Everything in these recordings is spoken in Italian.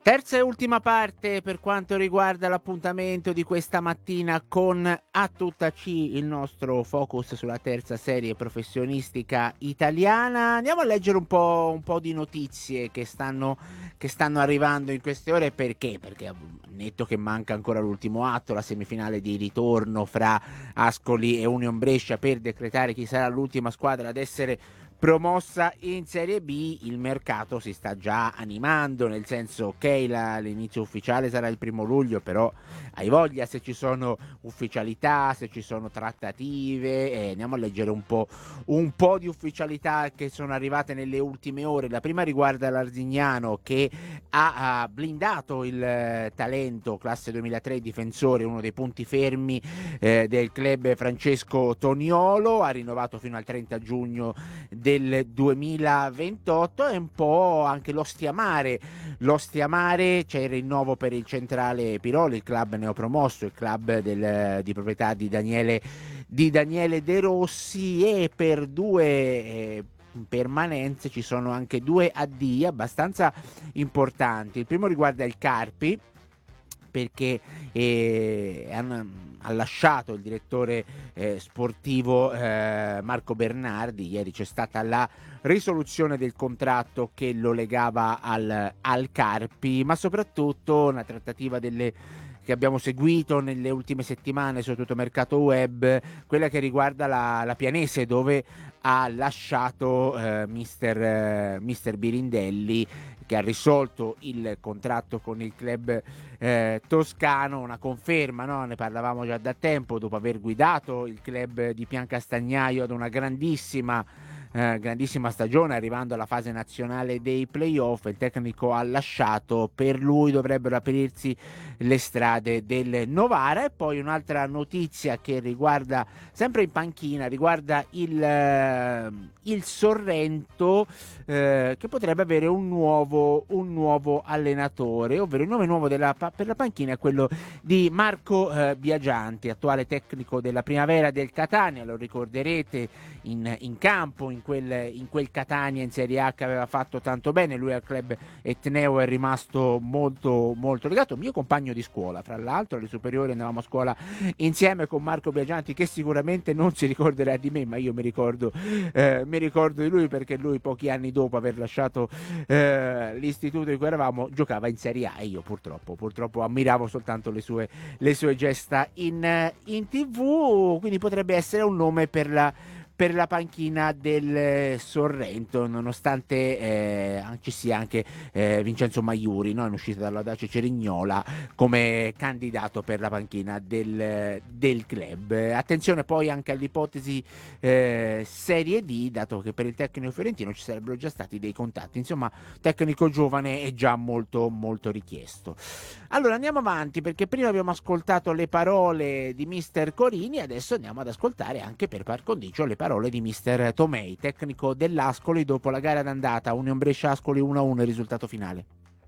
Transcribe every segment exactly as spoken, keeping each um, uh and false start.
Terza e ultima parte per quanto riguarda l'appuntamento di questa mattina con A Tutta C, il nostro focus sulla terza serie professionistica italiana. Andiamo a leggere un po', un po' di notizie che stanno, che stanno arrivando in queste ore. Perché? Perché netto che manca ancora l'ultimo atto, la semifinale di ritorno fra Ascoli e Union Brescia per decretare chi sarà l'ultima squadra ad essere promossa in Serie B. Il mercato si sta già animando, nel senso, ok, la, l'inizio ufficiale sarà il primo luglio, però hai voglia, se ci sono ufficialità, se ci sono trattative, e andiamo a leggere un po', un po' di ufficialità che sono arrivate nelle ultime ore. La prima riguarda l'Arzignano, che ha, ha blindato il eh, talento classe duemilatré difensore, uno dei punti fermi eh, del club, Francesco Toniolo. Ha rinnovato fino al trenta giugno del duemilaventotto. E un po' anche lo Stiamare lo Stiamare c'è il rinnovo per il centrale Piroli, il club neopromosso, il club del, di proprietà di Daniele di Daniele De Rossi. E per due eh, permanenze ci sono anche due addii abbastanza importanti. Il primo riguarda il Carpi, perché eh, ha lasciato il direttore eh, sportivo eh, Marco Bernardi. Ieri c'è stata la risoluzione del contratto che lo legava al, al Carpi, ma soprattutto una trattativa delle che abbiamo seguito nelle ultime settimane, soprattutto mercato web, quella che riguarda la, la Pianese, dove ha lasciato eh, mister, eh, mister Birindelli, che ha risolto il contratto con il club eh, toscano. Una conferma, no? Ne parlavamo già da tempo, dopo aver guidato il club di Piancastagnaio ad una grandissima Eh, grandissima stagione, arrivando alla fase nazionale dei playoff. Il tecnico ha lasciato, per lui dovrebbero aprirsi le strade del Novara. E poi un'altra notizia che riguarda, sempre in panchina, riguarda il, eh, il Sorrento, eh, che potrebbe avere un nuovo, un nuovo allenatore, ovvero il nome nuovo della, per la panchina è quello di Marco eh, Biagianti, attuale tecnico della Primavera del Catania. Lo ricorderete in, in campo in quel, in quel Catania in Serie A che aveva fatto tanto bene. Lui al club etneo è rimasto molto molto legato, mio compagno di scuola, fra l'altro alle superiori andavamo a scuola insieme con Marco Biagianti, che sicuramente non si ricorderà di me, ma io mi ricordo, eh, mi ricordo di lui, perché lui pochi anni dopo aver lasciato eh, l'istituto in cui eravamo giocava in Serie A, e io purtroppo purtroppo ammiravo soltanto le sue, le sue gesta in, in tv. Quindi potrebbe essere un nome per la per la panchina del Sorrento, nonostante eh, ci sia anche eh, Vincenzo Maiuri, no? In uscita dalla Dacia Cerignola come candidato per la panchina del, del club. Attenzione poi anche all'ipotesi eh, Serie D, dato che per il tecnico fiorentino ci sarebbero già stati dei contatti. Insomma, tecnico giovane è già molto molto richiesto. Allora andiamo avanti, perché prima abbiamo ascoltato le parole di mister Corini, adesso andiamo ad ascoltare anche per par condicio le parole di mister Tomei, tecnico dell'Ascoli, dopo la gara d'andata Union Brescia Ascoli uno a uno, il risultato finale.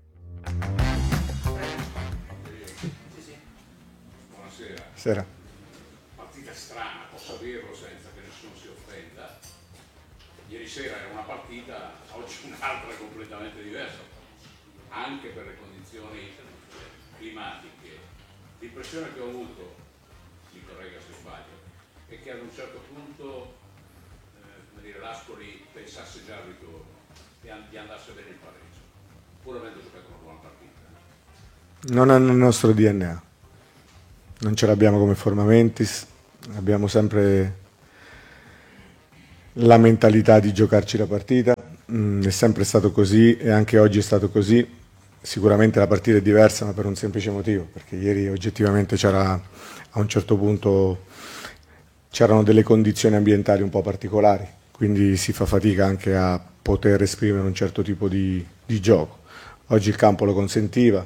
Buonasera. Sera. Partita strana, posso dirlo senza che nessuno si offenda. Ieri sera era una partita, oggi un'altra completamente diversa, anche per le condizioni climatiche. L'impressione che ho avuto, mi corregga se sbaglio, è che ad un certo punto eh, dire, l'Ascoli pensasse già al ritorno e gli andasse bene il pareggio, pur avendo giocato una buona partita. Non è nel nostro D N A, non ce l'abbiamo come forma mentis, abbiamo sempre la mentalità di giocarci la partita, mm, è sempre stato così e anche oggi è stato così. Sicuramente la partita è diversa, ma per un semplice motivo, perché ieri oggettivamente c'era, a un certo punto c'erano delle condizioni ambientali un po' particolari, quindi si fa fatica anche a poter esprimere un certo tipo di, di gioco. Oggi il campo lo consentiva,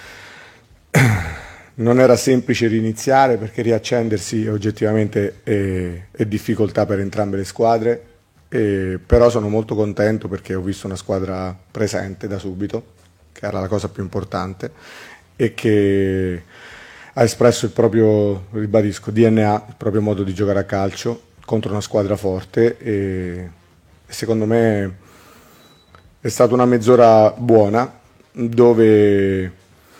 non era semplice riniziare perché riaccendersi oggettivamente è, è difficoltà per entrambe le squadre, e, però sono molto contento perché ho visto una squadra presente da subito, che era la cosa più importante, e che ha espresso il proprio, ribadisco, D N A, il proprio modo di giocare a calcio contro una squadra forte, e, e secondo me è stata una mezz'ora buona, dove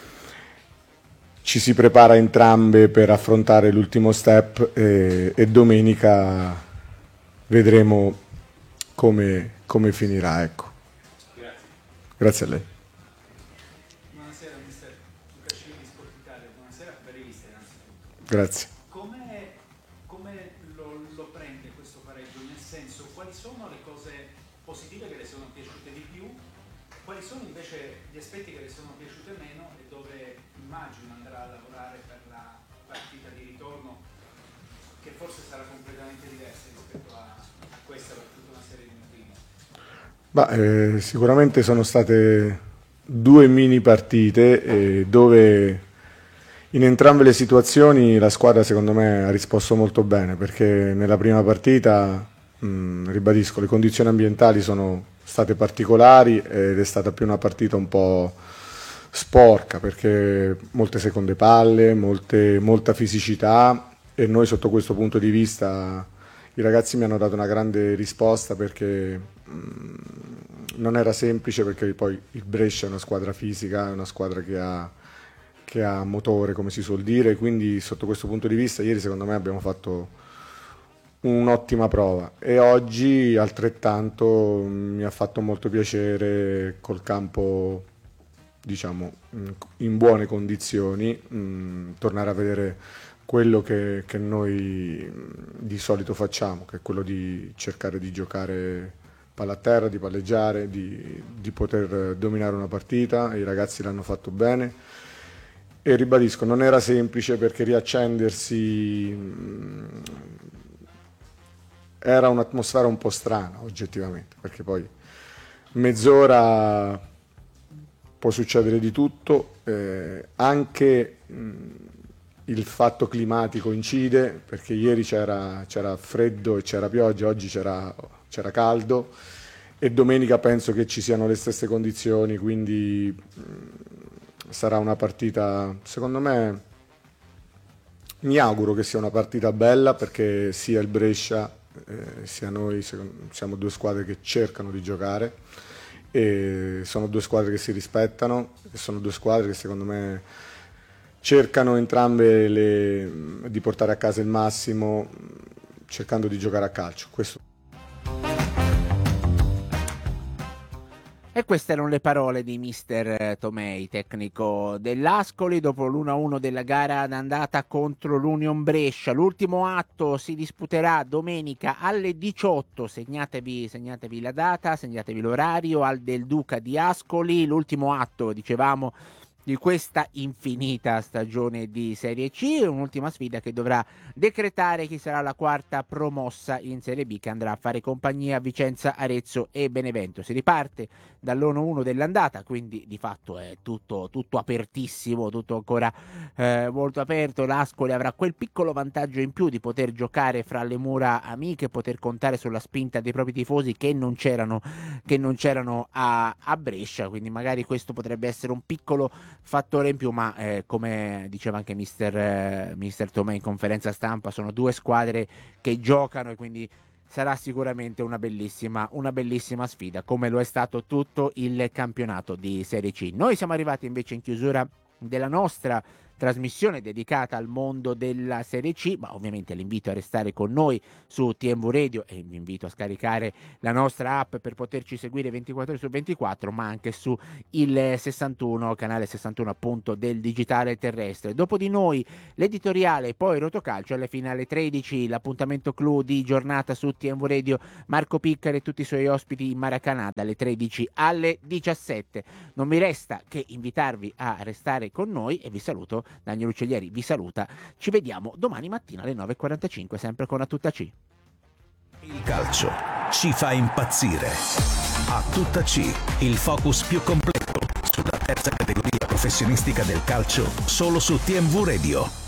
ci si prepara entrambe per affrontare l'ultimo step e, e domenica vedremo come, come finirà. Ecco. Grazie. Grazie a lei. Buonasera mister Luca Civili, Sport Italia. Buonasera, belle viste innanzitutto. Grazie. Come, come lo, lo prende questo pareggio? Nel senso, quali sono le cose positive che le sono piaciute di più? Quali sono invece gli aspetti che le sono piaciute meno e dove immagino andrà a lavorare per la partita di ritorno, che forse sarà completamente diversa rispetto a, a questa, per tutta una serie di motivi? Bah, eh, sicuramente sono state due mini partite eh, dove in entrambe le situazioni la squadra secondo me ha risposto molto bene, perché nella prima partita, mh, ribadisco, le condizioni ambientali sono state particolari ed è stata più una partita un po' sporca, perché molte seconde palle, molte, molta fisicità, e noi sotto questo punto di vista i ragazzi mi hanno dato una grande risposta, perché mh, non era semplice, perché poi il Brescia è una squadra fisica, è una squadra che ha, che ha motore, come si suol dire, quindi sotto questo punto di vista ieri secondo me abbiamo fatto un'ottima prova, e oggi altrettanto mi ha fatto molto piacere col campo, diciamo, in buone condizioni, mh, tornare a vedere quello che, che noi di solito facciamo, che è quello di cercare di giocare palla a terra, di palleggiare, di, di poter dominare una partita. I ragazzi l'hanno fatto bene e ribadisco, non era semplice, perché riaccendersi mh, era un'atmosfera un po' strana oggettivamente, perché poi mezz'ora può succedere di tutto, eh, anche mh, il fatto climatico incide, perché ieri c'era, c'era freddo e c'era pioggia, oggi c'era, c'era caldo, e domenica penso che ci siano le stesse condizioni, quindi mh, sarà una partita, secondo me, mi auguro che sia una partita bella, perché sia il Brescia eh, sia noi siamo due squadre che cercano di giocare, e sono due squadre che si rispettano, e sono due squadre che secondo me cercano entrambe le, di portare a casa il massimo, cercando di giocare a calcio. Questo. E queste erano le parole di mister Tomei, tecnico dell'Ascoli, dopo l'uno a uno della gara d'andata contro l'Union Brescia. L'ultimo atto si disputerà domenica alle diciotto, segnatevi, segnatevi la data, segnatevi l'orario, al Del Duca di Ascoli. L'ultimo atto, dicevamo, di questa infinita stagione di Serie C, un'ultima sfida che dovrà decretare chi sarà la quarta promossa in Serie B, che andrà a fare compagnia a Vicenza, Arezzo e Benevento. Si riparte dall'uno a uno dell'andata, quindi di fatto è tutto, tutto apertissimo, tutto ancora eh, molto aperto. L'Ascoli avrà quel piccolo vantaggio in più di poter giocare fra le mura amiche, poter contare sulla spinta dei propri tifosi che non c'erano, che non c'erano a, a Brescia, quindi magari questo potrebbe essere un piccolo fattore in più, ma eh, come diceva anche mister, eh, mister Tomei in conferenza stampa, sono due squadre che giocano, e quindi sarà sicuramente una bellissima, una bellissima sfida, come lo è stato tutto il campionato di Serie C. Noi siamo arrivati invece in chiusura della nostra trasmissione dedicata al mondo della Serie C, ma ovviamente l'invito a restare con noi su T M V Radio, e vi invito a scaricare la nostra app per poterci seguire ventiquattro ore su ventiquattro, ma anche su il sessantuno, canale sessantuno appunto del digitale terrestre. Dopo di noi l'editoriale, poi Rotocalcio, alle finale tredici, l'appuntamento clou di giornata su T M V Radio, Marco Piccari e tutti i suoi ospiti in Maracanã dalle tredici alle diciassette. Non mi resta che invitarvi a restare con noi, e vi saluto. Daniel Uccellieri vi saluta, ci vediamo domani mattina alle nove e quarantacinque, sempre con A Tutta C. Il calcio ci fa impazzire. A Tutta C, il focus più completo sulla terza categoria professionistica del calcio, solo su T M V Radio.